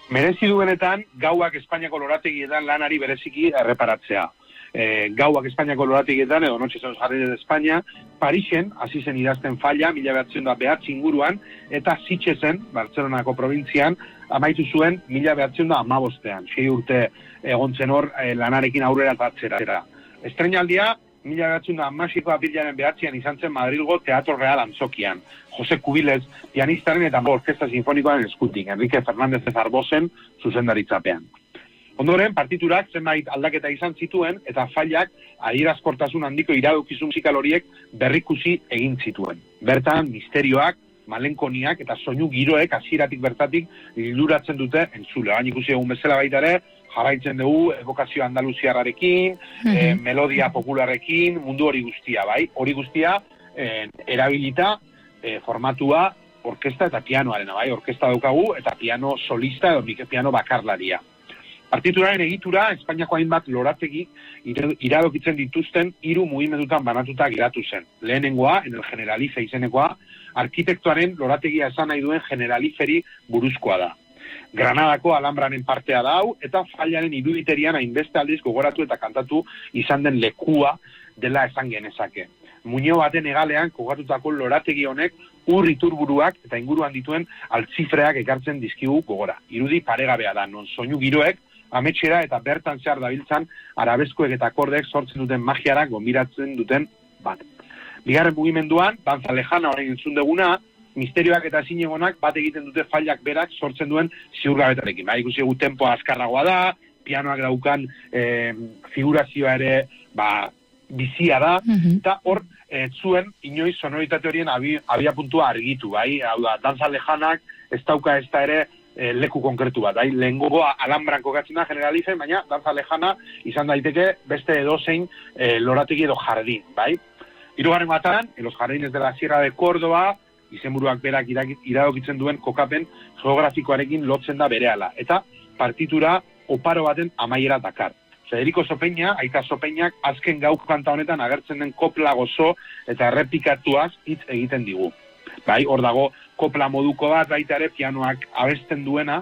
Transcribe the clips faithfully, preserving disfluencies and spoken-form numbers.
merezi duenetan gauak Espainiako lorategietan lanari bereziki erreparatzea. E, gauak Espainiako lorategietan, edo Noches en los Jardines de España, Parisen, hasi zen idazten falla, mila behatzen da behatzi inguruan, eta Sitxesen, Bartzelonako probintzian, amaitu zuen mila behatzen da amabostean, sei urte egontzen hor e, lanarekin aurrera batzera. Estrenaldia, mila behatzen da amasiko apilaren behatzean izan zen Madrilgo Teatro Real Antzokian. Jose Kubilez, pianistaren eta orkesta sinfonikoaren eskutik, Enrique Fernández de Zarbosen zuzendaritzapean. Ondoren, partiturak zenbait aldaketa izan zituen eta failak adierazkortasun handiko iradokizun musikal horiek berrikusi egin zituen. Bertan, misterioak, malenkoniak eta soinu giroek hasieratik bertatik liluratzen dute entzule. Baina ikusi egun bezala baita ere, jarraitzen dugu evokazio andaluziarrarekin, mm-hmm. eh, melodia popularrekin, mundu hori guztia, bai? Hori guztia eh, erabilita eh, formatua orkesta eta pianoarena, bai? Orkesta daukagu eta piano solista edo piano bakarlaria. Partituraren egitura, Espainiako hainbat lorategi iradokitzen dituzten hiru mugimendutan banatuta geratu zen. Lehenengoa, en el Generalife izenekoa, arkitektoaren lorategia esan nahi duen Generaliferi buruzkoa da. Granadako Alhambraren partea da hau, eta fallaren iruditerian hainbeste aldiz gogoratu eta kantatu izan den lekua dela esan genezake. Muño baten egalean kogatutako lorategi honek ur iturburuak eta inguruan dituen altzifreak ekartzen dizkigu gogora. Irudi paregabea da, non soinu giroek ametxera eta bertan zehar dabiltzan arabezkoek eta akordeek sortzen duten magiara gonbiratzen duten bat. Bigarren mugimenduan, danza lejana orain entzun duguna, misterioak eta zinegonak bat egiten dute fallak berak sortzen duen ziurgabetarekin. Ba, ikusi egu tempoa azkarragoa da, pianoak daukan e, figurazioa ere ba, bizia da, mm-hmm. eta hor e, zuen inoiz sonoritate horien abi, abia puntua argitu, bai? Hau da, danza lejanak ez dauka ez da ere e, leku konkretu bat, bai? Lehengoa Alhambran kokatzen da Generalife, baina danza lejana izan daiteke beste edozein e, lorategi edo jardin, bai? Hirugarren batan, en los jardines de la Sierra de Córdoba, izenburuak berak iradokitzen duen kokapen geografikoarekin lotzen da berehala. Eta partitura oparo baten amaiera dakar. Federico Sopeña, aita Sopeñak, azken gau kanta honetan agertzen den kopla gozo eta errepikatuaz hitz egiten digu. Bai, hor dago kopla moduko bat baita ere pianoak abesten duena,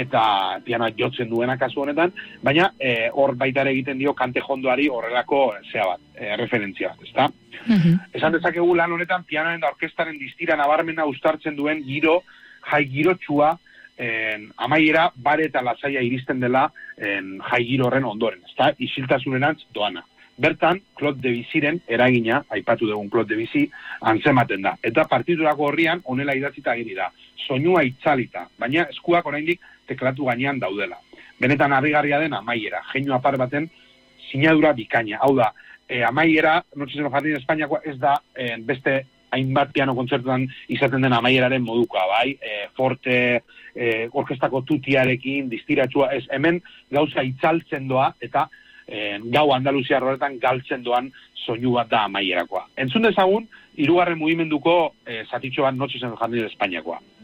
eta pianoak jotzen duena kasu honetan, baina e, hor baita ere egiten dio kante jondoari horrelako zea bat, e, referentzia bat, ezta? Mm-hmm. Esan dezakegu lan honetan pianoen da orkestaren distira nabarmena uztartzen duen giro, jai girotsua, en, amaiera bare eta lasaia iristen dela en, jai giro horren ondoren, ezta? Isiltasunerantz doana. Bertan, Claude Debussyren eragina, aipatu dugun Claude Debussy, antzematen da. Eta partiturako horrian, honela idatzita agiri da. Soinua itzalita, baina eskuak oraindik teklatu gainean daudela. Benetan harrigarria den amaiera, jeinu apar baten sinadura bikaina. Hau da, e, amaiera, Noches en los Jardines de Espainiakoa ez da e, beste hainbat piano kontzertuan izaten den amaieraren modukoa, bai? E, forte, e, orkestako tutiarekin, distiratsua, ez hemen gauza itzaltzen doa, eta E, gau Andaluziar horretan galtzen doan soinu bat da amaierakoa. Entzun dezagun, hirugarren mugimenduko e, zatitxo bat Noches en el Jardín de Espainiakoa.